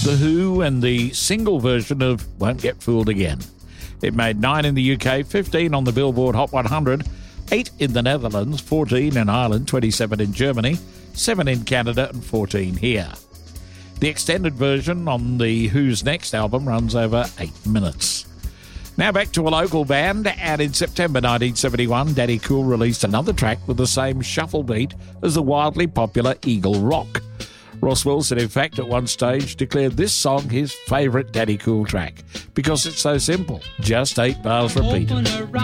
The Who and the single version of Won't Get Fooled Again. It made 9 in the UK, 15 on the Billboard Hot 100, 8 in the Netherlands, 14 in Ireland, 27 in Germany, 7 in Canada and 14 here. The extended version on the Who's Next album runs over 8 minutes. Now back to a local band, and in September 1971, Daddy Cool released another track with the same shuffle beat as the wildly popular Eagle Rock. Ross Wilson, in fact, at one stage declared this song his favourite Daddy Cool track because it's so simple, just 8 bars repeated.